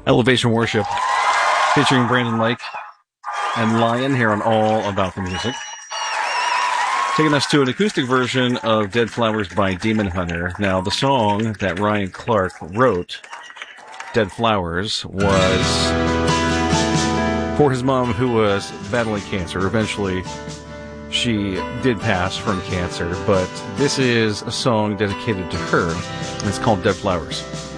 Elevation Worship, featuring Brandon Lake and Lion here on All About the Music. Taking us to an acoustic version of Dead Flowers by Demon Hunter. Now, the song that Ryan Clark wrote, Dead Flowers, was for his mom who was battling cancer. Eventually, she did pass from cancer, but this is a song dedicated to her, and it's called Dead Flowers.